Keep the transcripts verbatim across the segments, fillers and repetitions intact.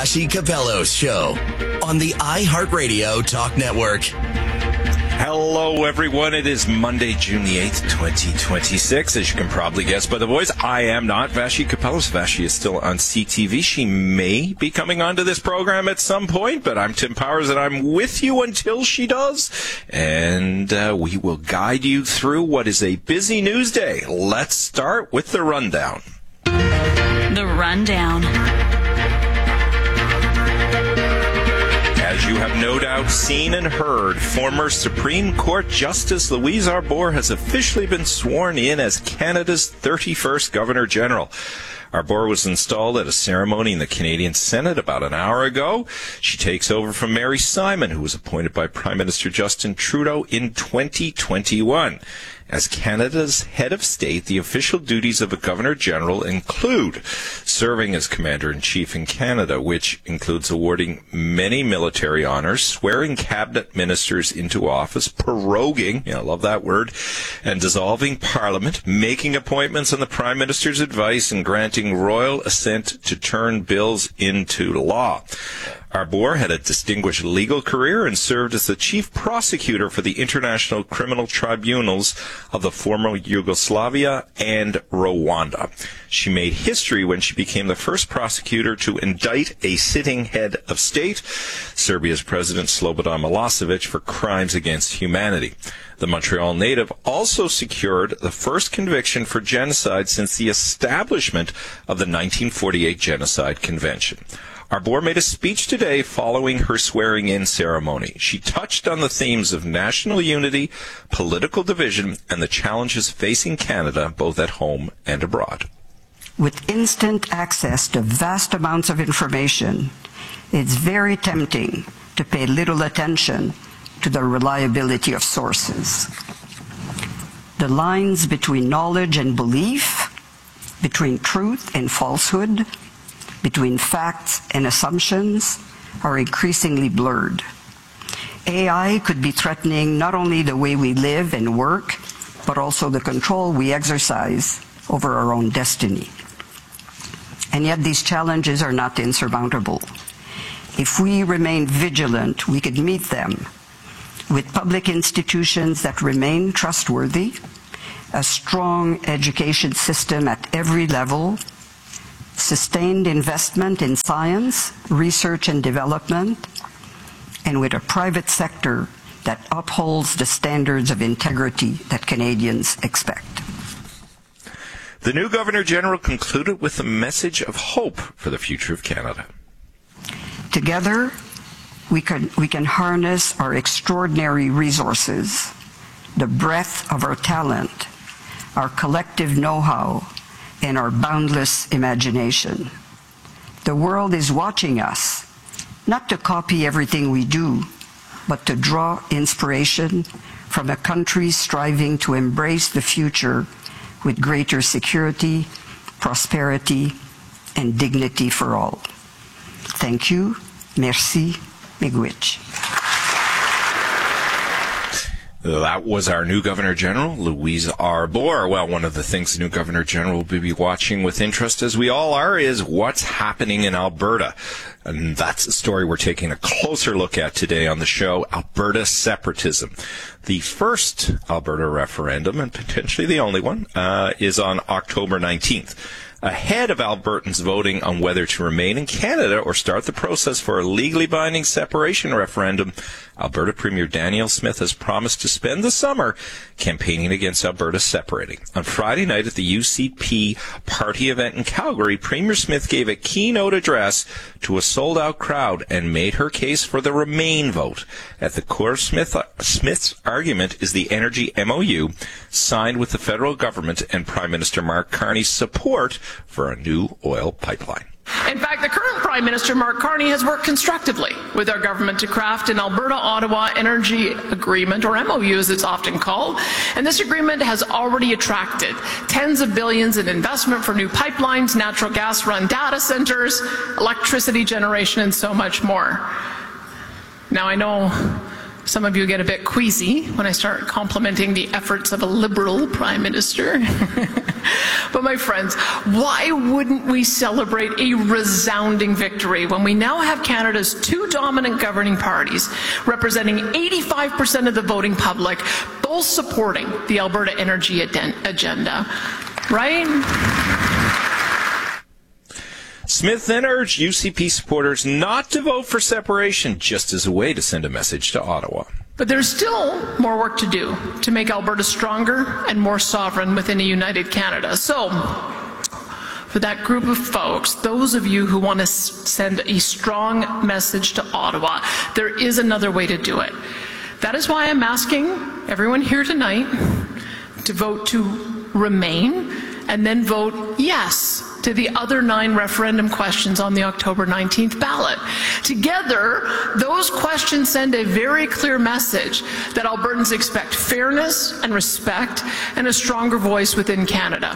Vassy Kapelos Show on the iHeartRadio Talk Network. Hello, everyone. It is Monday, June the eighth, twenty twenty-six. As you can probably guess by the voice, I am not Vassy Kapelos. Vassy is still on C T V. She may be coming onto this program at some point, but I'm Tim Powers, and I'm with you until she does. And uh, we will guide you through what is a busy news day. Let's start with the rundown. The rundown. As you have no doubt seen and heard, former Supreme Court Justice Louise Arbour has officially been sworn in as Canada's thirty-first Governor-General. Arbour was installed at a ceremony in the Canadian Senate about an hour ago. She takes over from Mary Simon, who was appointed by Prime Minister Justin Trudeau in twenty twenty-one. As Canada's head of state, the official duties of a Governor-General include serving as Commander-in-Chief in Canada, which includes awarding many military honors, swearing cabinet ministers into office, proroguing, yeah, I love that word, and dissolving Parliament, making appointments on the Prime Minister's advice, and granting royal assent to turn bills into law. Arbour had a distinguished legal career and served as the chief prosecutor for the international criminal tribunals of the former Yugoslavia and Rwanda. She made history when she became the first prosecutor to indict a sitting head of state, Serbia's President Slobodan Milosevic, for crimes against humanity. The Montreal native also secured the first conviction for genocide since the establishment of the nineteen forty-eight Genocide Convention. Arbour made a speech today following her swearing-in ceremony. She touched on the themes of national unity, political division, and the challenges facing Canada, both at home and abroad. With instant access to vast amounts of information, it's very tempting to pay little attention to the reliability of sources. The lines between knowledge and belief, between truth and falsehood, between facts and assumptions are increasingly blurred. A I could be threatening not only the way we live and work, but also the control we exercise over our own destiny. And yet these challenges are not insurmountable. If we remain vigilant, we could meet them with public institutions that remain trustworthy, a strong education system at every level, sustained investment in science, research and development, and with a private sector that upholds the standards of integrity that Canadians expect. The new Governor-General concluded with a message of hope for the future of Canada. Together, we can, we can harness our extraordinary resources, the breadth of our talent, our collective know-how, and our boundless imagination. The world is watching us, not to copy everything we do, but to draw inspiration from a country striving to embrace the future with greater security, prosperity, and dignity for all. Thank you. Merci. Miigwech. That was our new Governor-General, Louise Arbour. Well, one of the things the new Governor-General will be watching with interest, as we all are, is what's happening in Alberta. And that's the story we're taking a closer look at today on the show, Alberta separatism. The first Alberta referendum, and potentially the only one, uh, is on October nineteenth. Ahead of Albertans voting on whether to remain in Canada or start the process for a legally binding separation referendum, Alberta Premier Danielle Smith has promised to spend the summer campaigning against Alberta separating. On Friday night at the U C P party event in Calgary, Premier Smith gave a keynote address to a sold-out crowd and made her case for the Remain vote. At the core of Smith, uh, Smith's argument is the energy M O U signed with the federal government and Prime Minister Mark Carney's support for a new oil pipeline. In fact, the current Prime Minister, Mark Carney, has worked constructively with our government to craft an Alberta-Ottawa Energy Agreement, or M O U as it's often called, and this agreement has already attracted tens of billions in investment for new pipelines, natural gas-run data centers, electricity generation, and so much more. Now, I know Some of you get a bit queasy when I start complimenting the efforts of a Liberal Prime Minister. But my friends, why wouldn't we celebrate a resounding victory when we now have Canada's two dominant governing parties representing eighty-five percent of the voting public, both supporting the Alberta energy agenda, right? Smith then urged U C P supporters not to vote for separation, just as a way to send a message to Ottawa. But there's still more work to do to make Alberta stronger and more sovereign within a united Canada. So, for that group of folks, those of you who want to send a strong message to Ottawa, there is another way to do it. That is why I'm asking everyone here tonight to vote to remain and then vote yes to the other nine referendum questions on the October nineteenth ballot. Together, those questions send a very clear message that Albertans expect fairness and respect and a stronger voice within Canada.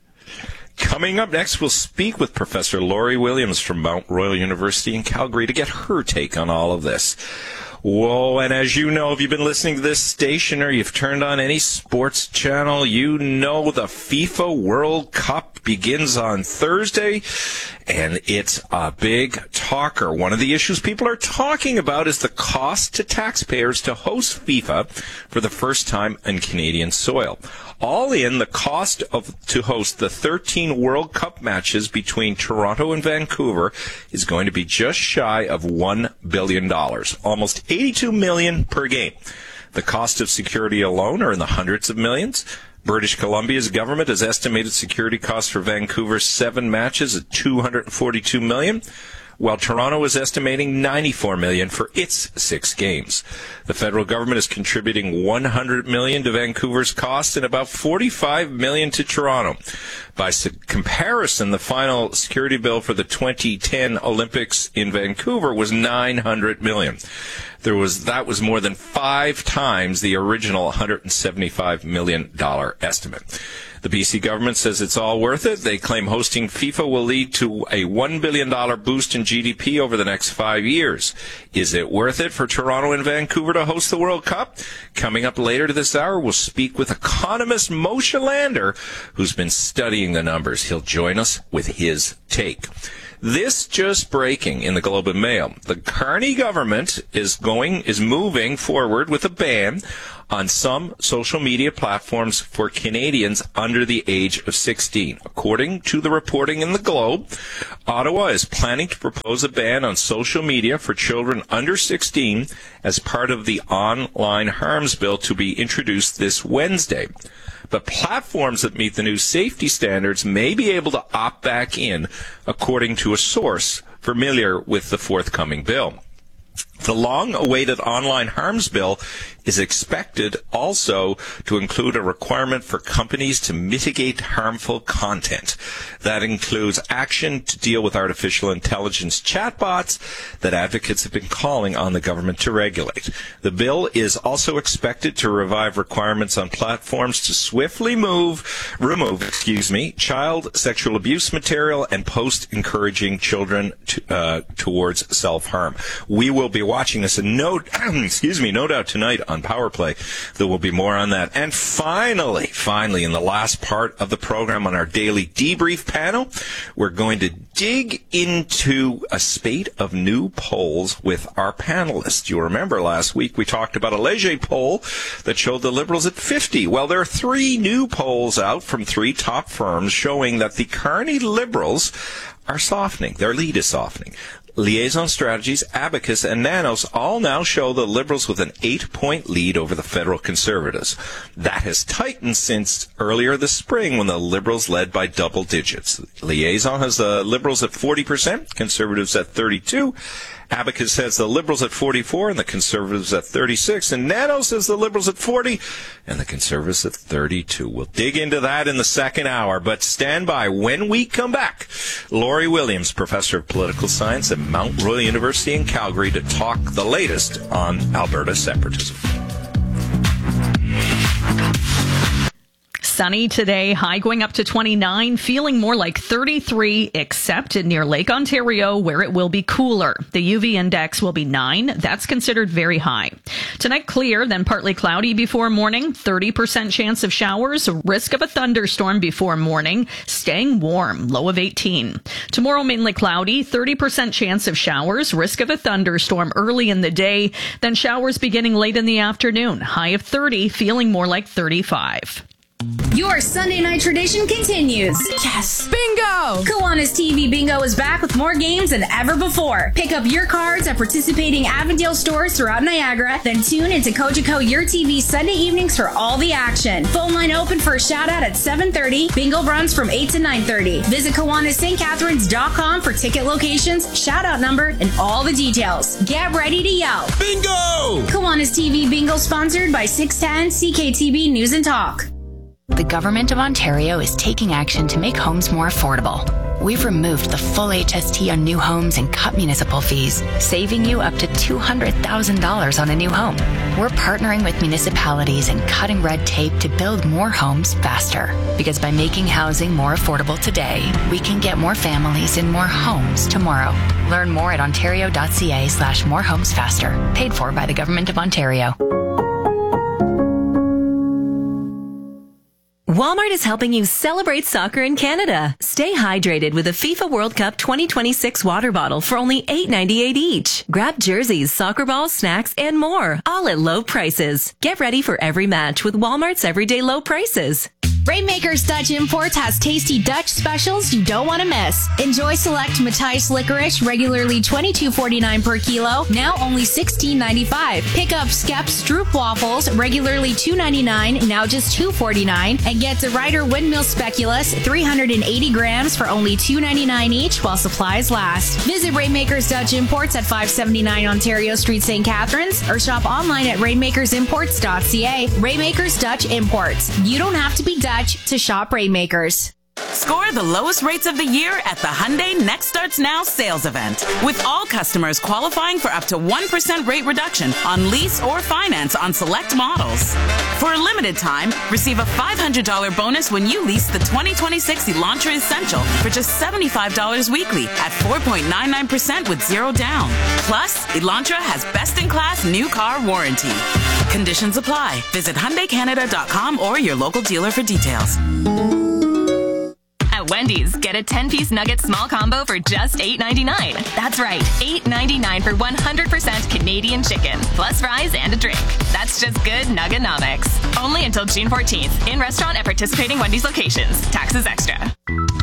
Coming up next, we'll speak with Professor Laurie Williams from Mount Royal University in Calgary to get her take on all of this. Whoa, and as you know, if you've been listening to this station or you've turned on any sports channel, you know the FIFA World Cup begins on Thursday, and it's a big talker. One of the issues people are talking about is the cost to taxpayers to host FIFA for the first time on Canadian soil. All in, the cost of to host the thirteen World Cup matches between Toronto and Vancouver is going to be just shy of one billion dollars, almost eighty-two million dollars per game. The cost of security alone are in the hundreds of millions. British Columbia's government has estimated security costs for Vancouver's seven matches at two hundred forty-two million dollars. While Toronto is estimating ninety-four million dollars for its six games. The federal government is contributing one hundred million dollars to Vancouver's cost and about forty-five million dollars to Toronto. By comparison, the final security bill for the twenty ten Olympics in Vancouver was nine hundred million dollars. There was that was more than five times the original one hundred seventy-five million dollars estimate. The B C government says it's all worth it. They claim hosting FIFA will lead to a one billion dollars boost in G D P over the next five years. Is it worth it for Toronto and Vancouver to host the World Cup? Coming up later this hour, we'll speak with economist Moshe Lander, who's been studying the numbers. He'll join us with his take. This just breaking in the Globe and Mail. The Carney government is going, is moving forward with a ban on some social media platforms for Canadians under the age of sixteen. According to the reporting in the Globe, Ottawa is planning to propose a ban on social media for children under sixteen as part of the online harms bill to be introduced this Wednesday. But platforms that meet the new safety standards may be able to opt back in, according to a source familiar with the forthcoming bill. The long-awaited online harms bill is expected also to include a requirement for companies to mitigate harmful content. That includes action to deal with artificial intelligence chatbots that advocates have been calling on the government to regulate. The bill is also expected to revive requirements on platforms to swiftly move, remove, excuse me, child sexual abuse material and post encouraging children to, uh, towards self-harm. We will be watching this, and no, excuse me, no doubt tonight on Power Play there will be more on that. And finally, finally, in the last part of the program on our daily debrief panel, we're going to dig into a spate of new polls with our panelists. You remember last week we talked about a Leger poll that showed the Liberals at fifty. Well, there are three new polls out from three top firms showing that the Carney Liberals are softening. Their lead is softening. Liaison Strategies, Abacus, and Nanos all now show the Liberals with an eight-point lead over the federal Conservatives. That has tightened since earlier this spring when the Liberals led by double digits. Liaison has the Liberals at forty percent, Conservatives at thirty-two. Abacus has the Liberals at forty-four and the Conservatives at thirty-six. And Nanos has the Liberals at forty and the Conservatives at thirty-two. We'll dig into that in the second hour, but stand by. When we come back, Laurie Williams, Professor of Political Science at Mount Royal University in Calgary, to talk the latest on Alberta separatism. sunny today, high going up to twenty-nine, feeling more like thirty-three, except near Lake Ontario, where it will be cooler. The U V index will be nine. That's considered very high. Tonight, clear, then partly cloudy before morning, thirty percent chance of showers, risk of a thunderstorm before morning, staying warm, low of eighteen. Tomorrow, mainly cloudy, thirty percent chance of showers, risk of a thunderstorm early in the day, then showers beginning late in the afternoon, high of thirty, feeling more like thirty-five. Your Sunday night tradition continues. Yes! Bingo! Kiwanis T V Bingo is back with more games than ever before. Pick up your cards at participating Avondale stores throughout Niagara, then tune into Cogeco Your T V Sunday evenings for all the action. Phone line open for a shout-out at seven thirty. Bingo runs from eight to nine thirty. Visit Kiwanis St Catharines dot com for ticket locations, shout-out number, and all the details. Get ready to yell. Bingo! Kiwanis T V Bingo sponsored by six ten C K T B News and Talk. The Government of Ontario is taking action to make homes more affordable. We've removed the full H S T on new homes and cut municipal fees, saving you up to two hundred thousand dollars on a new home. We're partnering with municipalities and cutting red tape to build more homes faster. Because by making housing more affordable today, we can get more families in more homes tomorrow. Learn more at ontario.ca slash more homes faster. Paid for by the Government of Ontario. Walmart is helping you celebrate soccer in Canada. Stay hydrated with a FIFA World Cup twenty twenty-six water bottle for only eight ninety-eight each. Grab jerseys, soccer balls, snacks, and more, all at low prices. Get ready for every match with Walmart's everyday low prices. Rainmakers Dutch Imports has tasty Dutch specials you don't want to miss. Enjoy select Matthijs licorice, regularly twenty-two forty-nine per kilo, now only sixteen ninety-five. Pick up Skep Stroop waffles, regularly two ninety-nine, now just two forty-nine, and get the Ryder Windmill Speculoos, three hundred eighty grams for only two ninety-nine each while supplies last. Visit Rainmakers Dutch Imports at five seventy-nine Ontario Street, Saint Catharines, or shop online at rainmakers imports dot c a. Rainmakers Dutch Imports. You don't have to be Dutch to shop Rainmakers. Score the lowest rates of the year at the Hyundai Next Starts Now sales event, with all customers qualifying for up to one percent rate reduction on lease or finance on select models. For a limited time, receive a five hundred dollars bonus when you lease the twenty twenty-six Elantra Essential for just seventy-five dollars weekly at four point nine nine percent with zero down. Plus, Elantra has best-in-class new car warranty. Conditions apply. Visit Hyundai Canada dot com or your local dealer for details. At Wendy's, get a ten-piece nugget small combo for just eight ninety-nine. That's right, eight ninety-nine for one hundred percent Canadian chicken, plus fries and a drink. That's just good Nuggenomics. Only until June fourteenth, in restaurant at participating Wendy's locations. Taxes extra.